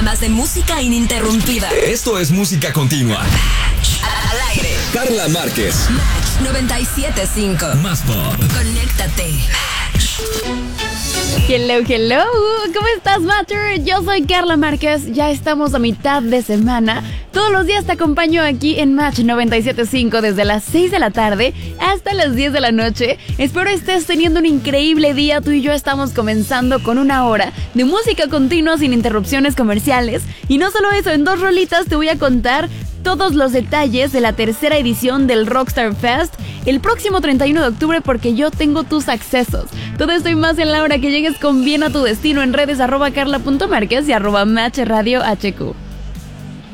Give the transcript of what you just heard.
más de música ininterrumpida. Esto es música continua. Al aire. Carla Márquez. Match 97.5. Más pop. Conéctate. Hello, hello. ¿Cómo estás, Matter? Yo soy Carla Márquez. Ya estamos a mitad de semana. Todos los días te acompaño aquí en Match 97.5 desde las 6 de la tarde hasta las 10 de la noche. Espero estés teniendo un increíble día. Tú y yo estamos comenzando con una hora de música continua sin interrupciones comerciales. Y no solo eso, en 2 rolitas te voy a contar todos los detalles de la tercera edición del Rockstar Fest el próximo 31 de octubre porque yo tengo tus accesos. Todo esto y más en la hora que llegues con bien a tu destino en redes @carla.marquez y @matchradiohq.